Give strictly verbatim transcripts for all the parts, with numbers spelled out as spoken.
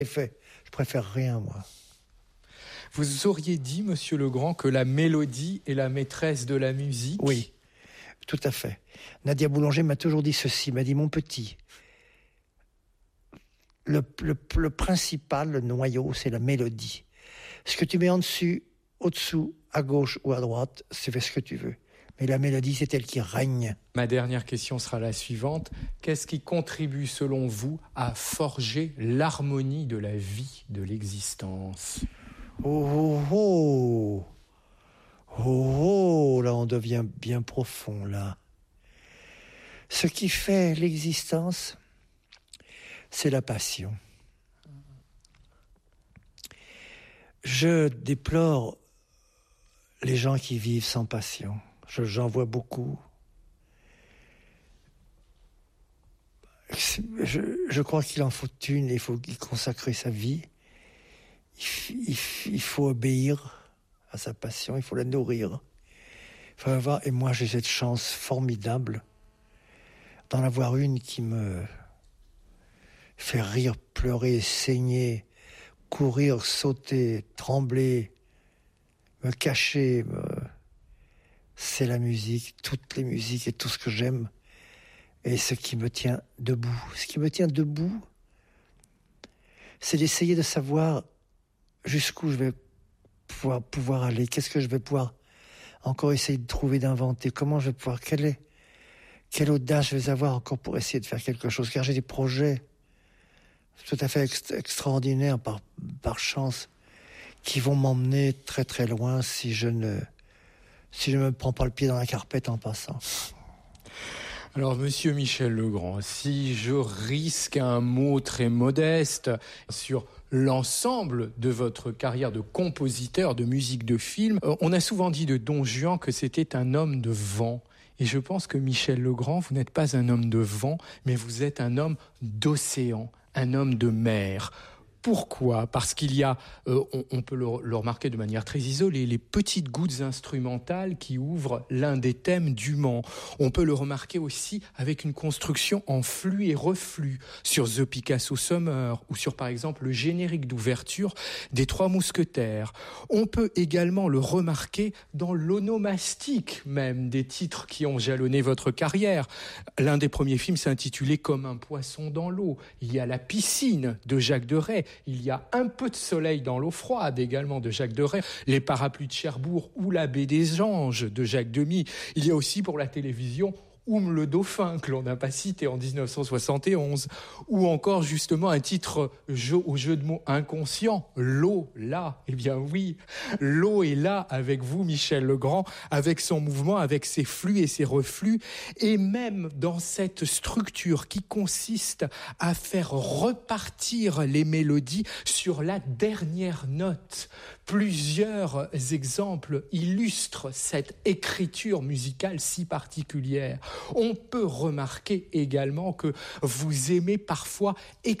fait. Je préfère rien, moi. Vous auriez dit, Monsieur Legrand, que la mélodie est la maîtresse de la musique ? Oui, tout à fait. Nadia Boulanger m'a toujours dit ceci, m'a dit, mon petit, le, le, le principal, le noyau, c'est la mélodie. Ce que tu mets en dessus, au-dessous, à gauche ou à droite, c'est ce que tu veux. Mais la mélodie, c'est elle qui règne. Ma dernière question sera la suivante. Qu'est-ce qui contribue, selon vous, à forger l'harmonie de la vie, de l'existence ? Oh, oh, oh, oh, là on devient bien profond, là. Ce qui fait l'existence, c'est la passion. Je déplore les gens qui vivent sans passion. Je, j'en vois beaucoup. Je, je crois qu'il en faut une, il faut y consacrer sa vie. Il, il, il faut obéir à sa passion, il faut la nourrir. Il faut avoir, et moi j'ai cette chance formidable d'en avoir une qui me fait rire, pleurer, saigner, courir, sauter, trembler, me cacher. Me... C'est la musique, toutes les musiques et tout ce que j'aime. Et ce qui me tient debout. Ce qui me tient debout, c'est d'essayer de savoir jusqu'où je vais pouvoir, pouvoir aller, qu'est-ce que je vais pouvoir encore essayer de trouver, d'inventer, comment je vais pouvoir, quelle est, quelle audace je vais avoir encore pour essayer de faire quelque chose, car j'ai des projets tout à fait ex- extraordinaires par, par chance, qui vont m'emmener très très loin si je ne, si je ne me prends pas le pied dans la carpette en passant. Alors, Monsieur Michel Legrand, si je risque un mot très modeste sur l'ensemble de votre carrière de compositeur de musique de film, on a souvent dit de Don Juan que c'était un homme de vent. Et je pense que Michel Legrand, vous n'êtes pas un homme de vent, mais vous êtes un homme d'océan, un homme de mer. Pourquoi ? Parce qu'il y a, euh, on, on peut le, le remarquer de manière très isolée, les petites gouttes instrumentales qui ouvrent l'un des thèmes du Mans. On peut le remarquer aussi avec une construction en flux et reflux sur The Picasso Summer ou sur par exemple le générique d'ouverture des Trois Mousquetaires. On peut également le remarquer dans l'onomastique même des titres qui ont jalonné votre carrière. L'un des premiers films s'intitulait Comme un poisson dans l'eau. Il y a La piscine de Jacques Deray. Il y a Un peu de soleil dans l'eau froide également de Jacques Deray, Les parapluies de Cherbourg ou La baie des anges de Jacques Demy. Il y a aussi pour la télévision Oum le dauphin, que l'on n'a pas cité en dix-neuf cent soixante et onze, ou encore justement un titre jeu, au jeu de mots inconscient, L'eau, là. Eh bien oui, l'eau est là avec vous, Michel Legrand, avec son mouvement, avec ses flux et ses reflux, et même dans cette structure qui consiste à faire repartir les mélodies sur la dernière note. Plusieurs exemples illustrent cette écriture musicale si particulière. On peut remarquer également que vous aimez parfois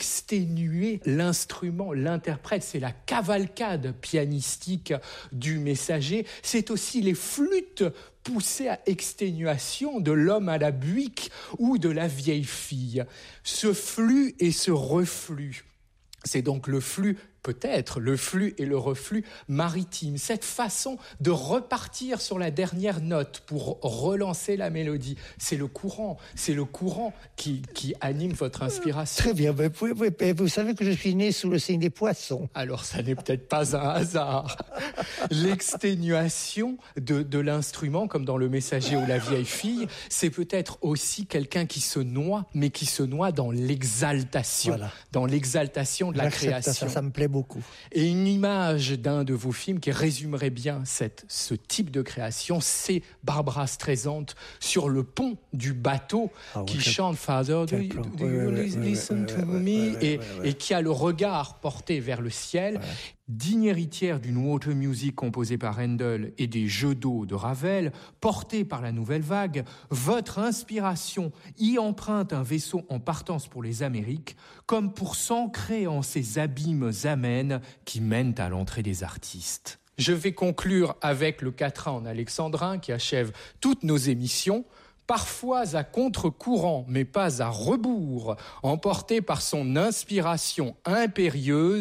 exténuer l'instrument, l'interprète. C'est la cavalcade pianistique du messager. C'est aussi les flûtes poussées à exténuation de L'homme à la buick ou de La vieille fille. Ce flux et ce reflux, c'est donc le flux, peut-être, le flux et le reflux maritime. Cette façon de repartir sur la dernière note pour relancer la mélodie, c'est le courant, c'est le courant qui, qui anime votre inspiration. Très bien, vous, vous, vous savez que je suis né sous le signe des poissons. Alors, ça n'est peut-être pas un hasard. L'exténuation de, de l'instrument, comme dans Le Messager ou La vieille fille, c'est peut-être aussi quelqu'un qui se noie, mais qui se noie dans l'exaltation, voilà. Dans l'exaltation de la création. Ça, ça me plaît beaucoup. Et une image d'un de vos films qui résumerait bien cette, ce type de création, c'est Barbra Streisand sur le pont du bateau ah, qui ouais, chante Father, do, do, do you ouais, listen ouais, to ouais, me ouais, ouais, et, ouais, ouais. et qui a le regard porté vers le ciel. Ouais. Digne héritière d'une water music composée par Handel et des jeux d'eau de Ravel, portée par la nouvelle vague, votre inspiration y emprunte un vaisseau en partance pour les Amériques, comme pour s'ancrer en ces abîmes amènes qui mènent à l'entrée des artistes. Je vais conclure avec le quatrain en alexandrin qui achève toutes nos émissions. Parfois à contre-courant, mais pas à rebours, emporté par son inspiration impérieuse,